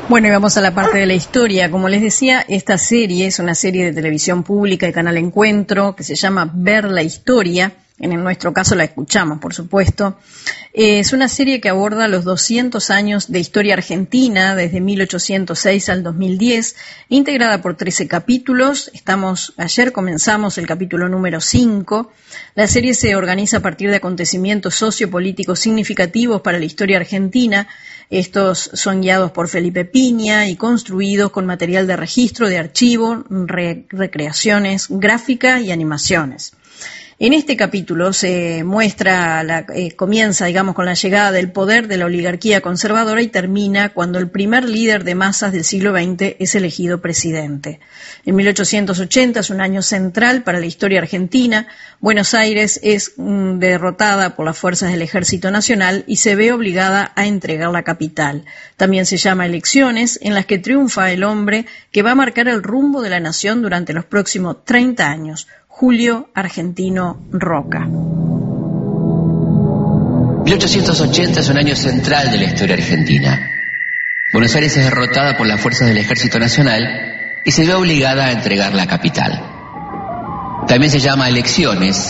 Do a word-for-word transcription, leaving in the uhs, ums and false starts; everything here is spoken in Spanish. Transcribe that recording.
Bueno, y vamos a la parte de la historia. Como les decía, esta serie es una serie de televisión pública de Canal Encuentro que se llama Ver la Historia. En nuestro caso la escuchamos, por supuesto. Es una serie que aborda los doscientos años de historia argentina, desde mil ochocientos seis al dos mil diez, integrada por trece capítulos. Estamos, ayer comenzamos el capítulo número cinco. La serie se organiza a partir de acontecimientos sociopolíticos significativos para la historia argentina. Estos son guiados por Felipe Piña y construidos con material de registro, de archivo, re- recreaciones, gráfica y animaciones. En este capítulo se muestra, la, eh, comienza, digamos, con la llegada del poder de la oligarquía conservadora y termina cuando el primer líder de masas del siglo veinte es elegido presidente. En mil ochocientos ochenta es un año central para la historia argentina. Buenos Aires es mm, derrotada por las fuerzas del Ejército Nacional y se ve obligada a entregar la capital. También se llama elecciones, en las que triunfa el hombre que va a marcar el rumbo de la nación durante los próximos treinta años. Julio Argentino Roca. mil ochocientos ochenta es un año central de la historia argentina. Buenos Aires es derrotada por las fuerzas del Ejército Nacional y se ve obligada a entregar la capital. También se llama elecciones,